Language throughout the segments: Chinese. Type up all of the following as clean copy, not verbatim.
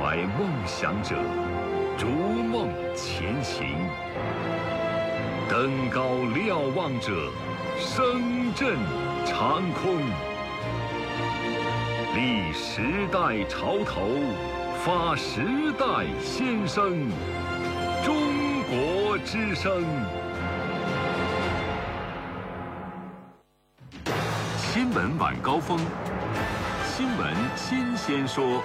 怀梦想者逐梦前行，登高瞭望者声震长空。立时代潮头，发时代先声。中国之声。新闻晚高峰，新闻新鲜说。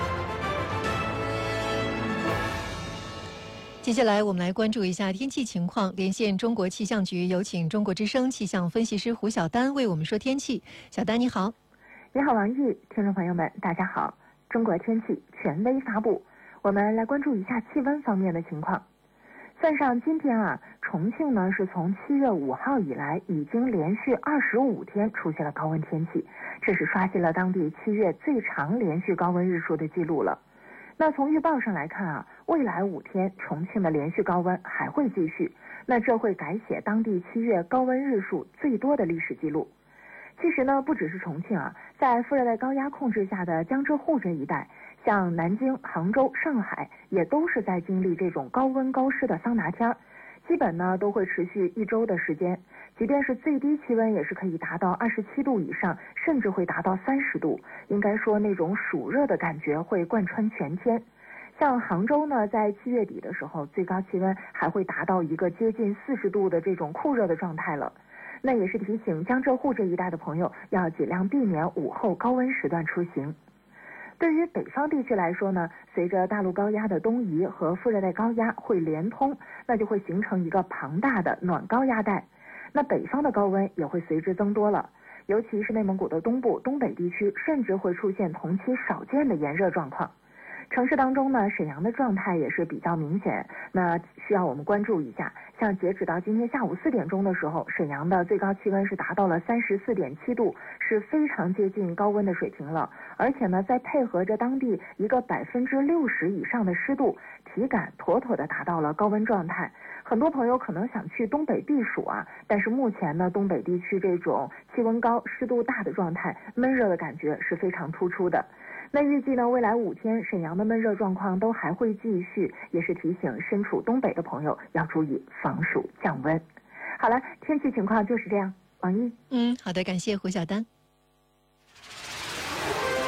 接下来我们来关注一下天气情况，连线中国气象局，有请中国之声气象分析师胡晓丹为我们说天气。小丹你好。 你好王毅，听众朋友们大家好。中国天气权威发布，我们来关注一下气温方面的情况。算上今天重庆呢是从7月5号以来已经连续25天出现了高温天气，这是刷新了当地7月最长连续高温日数的记录了。那从预报上来看未来5天重庆的连续高温还会继续，那这会改写当地7月高温日数最多的历史记录。其实呢，不只是重庆在副热带高压控制下的江浙沪这一带，像南京、杭州、上海也都是在经历这种高温高湿的桑拿天，基本呢都会持续1周的时间，即便是最低气温也是可以达到27度以上，甚至会达到30度，应该说那种暑热的感觉会贯穿全天。像杭州呢，在7月底的时候，最高气温还会达到一个接近40度的这种酷热的状态了。那也是提醒江浙沪这一带的朋友要尽量避免午后高温时段出行。对于北方地区来说呢，随着大陆高压的东移和副热带高压会连通，那就会形成一个庞大的暖高压带，那北方的高温也会随之增多了，尤其是内蒙古的东部、东北地区，甚至会出现同期少见的炎热状况。城市当中呢，沈阳的状态也是比较明显，那需要我们关注一下。像截止到今天下午4点钟的时候，沈阳的最高气温是达到了34.7度，是非常接近高温的水平了。而且呢，再配合着当地一个60%以上的湿度，体感妥妥的达到了高温状态。很多朋友可能想去东北避暑但是目前呢，东北地区这种气温高、湿度大的状态，闷热的感觉是非常突出的。那预计呢，未来5天沈阳的闷热状况都还会继续，也是提醒身处东北的朋友要注意防暑降温。好了，天气情况就是这样。王毅， 好的，感谢胡晓丹。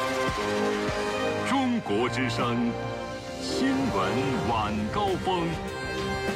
中国之声新闻晚高峰。